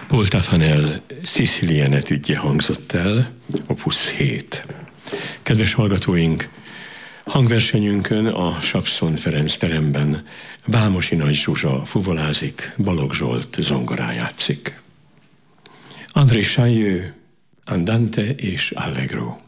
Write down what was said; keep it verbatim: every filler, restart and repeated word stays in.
Paul Taffanel Sicilian etüdje hangzott el, opus hét. Kedves hallgatóink, hangversenyünkön a Sapszon Ferenc teremben Vámosi Nagy Zsuzsa fuvolázik, Balogh Zsolt zongorán játszik. André Chaieux, Andante és Allegro.